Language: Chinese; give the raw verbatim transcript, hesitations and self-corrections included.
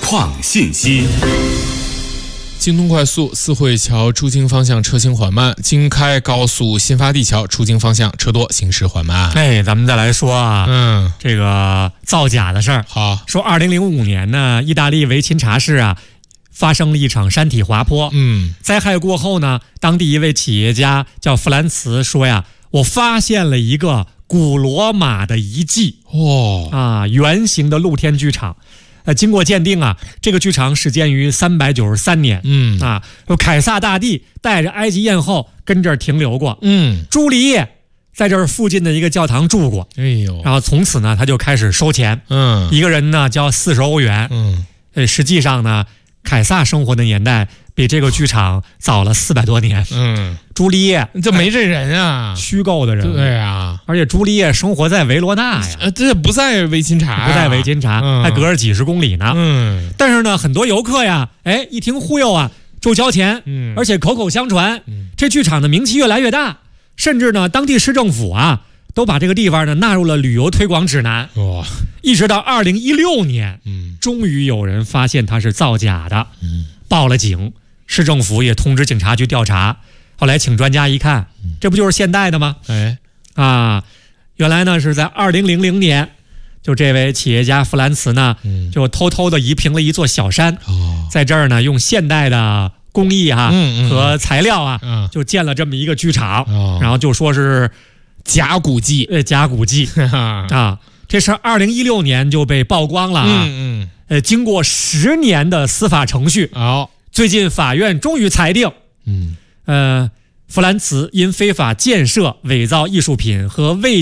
创信息。 京东快速四惠桥出京方向车行缓慢，京开高速新发地桥出京方向车多，行驶缓慢。 哎，咱们再来说啊， 嗯， 这个造假的事儿。 好， 说二零零五年呢，意大利维琴察市啊发生了一场山体滑坡。 嗯， 灾害过后呢，当地一位企业家叫弗兰茨说呀，我发现了一个古罗马的遗迹。 哦啊，圆形的露天剧场。呃，经过鉴定啊，这个剧场始建于三百九十三年。 嗯啊，凯撒大帝带着埃及艳后跟这儿停留过。 嗯， 朱丽叶在这儿附近的一个教堂住过。 哎呦， 然后从此呢，他就开始收钱。 嗯， 一个人呢交四十欧元。 嗯， 呃，实际上呢，凯撒生活的年代比这个剧场早了四百多年。 嗯， 朱丽叶这没这人啊， 虚构的人。 对啊， 而且朱丽叶生活在维罗纳呀， 呃，这不在维琴察、啊， 不在维琴察， 嗯、 还隔着几十公里呢。 嗯， 但是呢，很多游客呀，哎，一听忽悠啊，就交钱。 嗯， 而且口口相传， 嗯、 这剧场的名气越来越大，甚至呢，当地市政府啊，都把这个地方呢纳入了旅游推广指南。 哇， 一直到二零一六年， 嗯， 终于有人发现它是造假的， 嗯， 报了警，市政府也通知警察局调查。后来请专家一看，这不就是现代的吗？ 哎， 啊，原来呢是在二零零零年，就这位企业家弗兰茨呢， 嗯、 就偷偷的移平了一座小山， 哦、 在这儿呢用现代的工艺哈、啊嗯嗯、 和材料啊、 嗯， 就建了这么一个剧场， 哦、 然后就说是假古迹， 呃假古迹啊，这事二零一六年就被曝光了啊， 嗯嗯， 呃，经过十年的司法程序， 好， 最近法院终于裁定， 嗯。 呃，弗兰茨因非法建设、伪造艺术品和未